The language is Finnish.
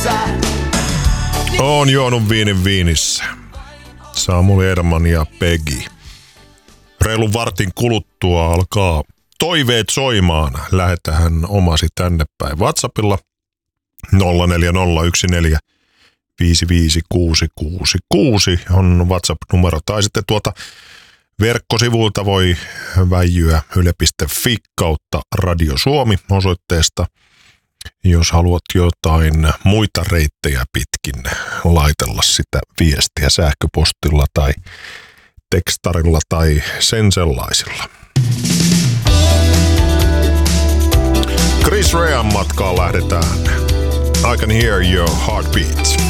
Oon juonut viinin viinissä. Samuli Ehrman ja Peggy. Reilun vartin kuluttua alkaa toiveet soimaan. Lähetähän omasi tänne päin WhatsAppilla 0401455666 on WhatsApp-numero. Tai sitten tuolta verkkosivuilta voi väijyä yle.fi kautta Radio Suomi osoitteesta. Jos haluat jotain muita reittejä pitkin laitella sitä viestiä sähköpostilla tai tekstarilla tai sen sellaisilla. Chris Rean matkaan lähdetään. I can hear your heartbeat.